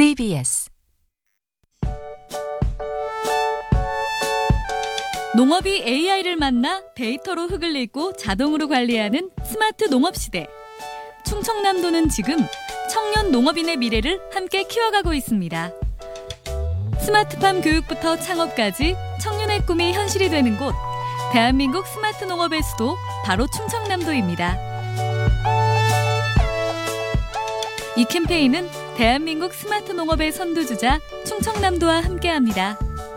CBS 농업이 AI를 만나 데이터로 흙을 읽고 자동으로 관리하는 스마트 농업 시대. 충청남도는 지금 청년 농업인의 미래를 함께 키워가고 있습니다. 스마트팜 교육부터 창업까지 청년의 꿈이 현실이 되는 곳, 대한민국 스마트 농업의 수도 바로 충청남도입니다. 이 캠페인은 대한민국 스마트 농업의 선두주자 충청남도와 함께합니다.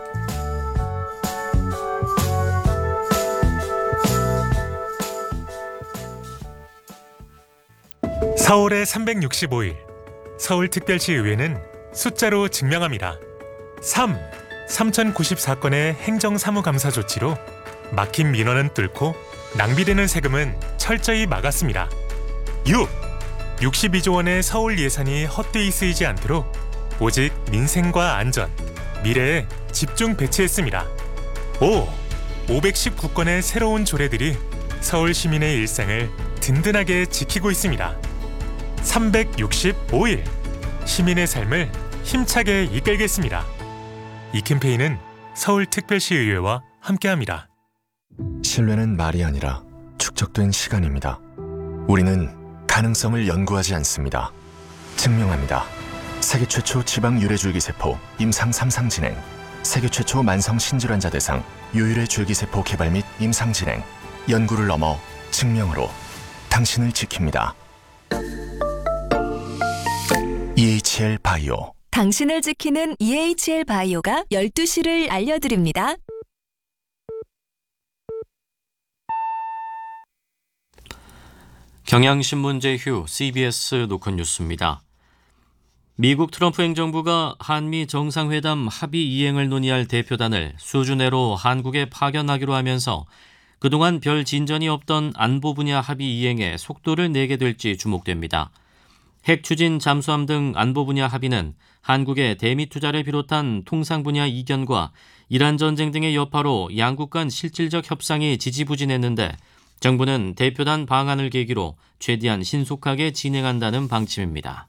서울의 365일, 서울특별시의회는 숫자로 증명합니다. 3094건의 행정사무감사 조치로 막힌 민원은 뚫고 낭비되는 세금은 철저히 막았습니다. 62조 원의 서울 예산이 헛되이 쓰이지 않도록 오직 민생과 안전, 미래에 집중 배치했습니다. 519건의 새로운 조례들이 서울 시민의 일상을 든든하게 지키고 있습니다. 365일, 시민의 삶을 힘차게 이끌겠습니다. 이 캠페인은 서울특별시의회와 함께합니다. 신뢰는 말이 아니라 축적된 시간입니다. 우리는 가능성을 연구하지 않습니다. 증명합니다. 세계 최초 지방 유래줄기세포 임상 3상 진행, 세계 최초 만성 신질환자 대상 유일의 줄기세포 개발 및 임상 진행, 연구를 넘어 증명으로 당신을 지킵니다. EHL 바이오. 당신을 지키는 EHL 바이오가 12시를 알려드립니다. 경향신문 제휴 CBS 노컷 뉴스입니다. 미국 트럼프 행정부가 한미 정상회담 합의 이행을 논의할 대표단을 수주 내로 한국에 파견하기로 하면서 그동안 별 진전이 없던 안보 분야 합의 이행에 속도를 내게 될지 주목됩니다. 핵 추진 잠수함 등 안보 분야 합의는 한국의 대미 투자를 비롯한 통상 분야 이견과 이란 전쟁 등의 여파로 양국 간 실질적 협상이 지지부진했는데 정부는 대표단 방한을 계기로 최대한 신속하게 진행한다는 방침입니다.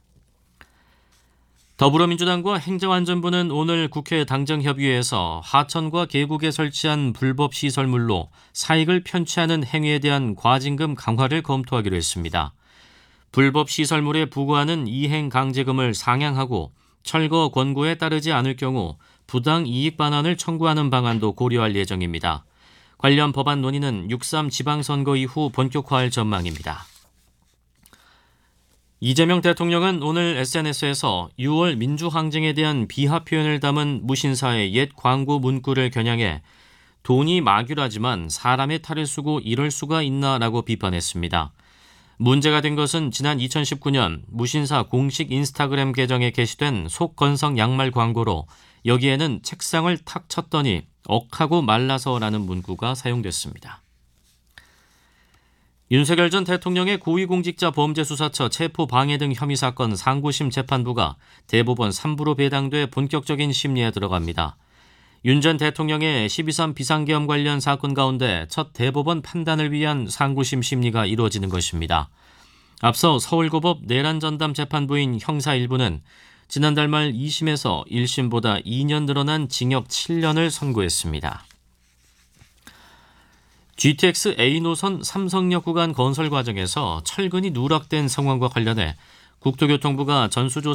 더불어민주당과 행정안전부는 오늘 국회 당정협의회에서 하천과 계곡에 설치한 불법 시설물로 사익을 편취하는 행위에 대한 과징금 강화를 검토하기로 했습니다. 불법 시설물에 부과하는 이행 강제금을 상향하고 철거 권고에 따르지 않을 경우 부당 이익 반환을 청구하는 방안도 고려할 예정입니다. 관련 법안 논의는 6.3 지방선거 이후 본격화할 전망입니다. 이재명 대통령은 오늘 SNS에서 6월 민주항쟁에 대한 비하 표현을 담은 무신사의 옛 광고 문구를 겨냥해 돈이 마귀라지만 사람의 탈을 쓰고 이럴 수가 있나라고 비판했습니다. 문제가 된 것은 지난 2019년 무신사 공식 인스타그램 계정에 게시된 속건성 양말 광고로 여기에는 책상을 탁 쳤더니 억하고 말라서라는 문구가 사용됐습니다. 윤석열 전 대통령의 고위공직자 범죄수사처 체포방해 등 혐의 사건 상고심 재판부가 대법원 3부로 배당돼 본격적인 심리에 들어갑니다. 윤 전 대통령의 12.3 비상계엄 관련 사건 가운데 첫 대법원 판단을 위한 상고심 심리가 이루어지는 것입니다. 앞서 서울고법 내란전담 재판부인 형사 1부는 지난달 말 2심에서 1심보다 2년 늘어난 징역 7년을 선고했습니다. GTX A 노선 삼성역 구간 건설 과정에서 철근이 누락된 상황과 관련해 국토교통부가 전수조사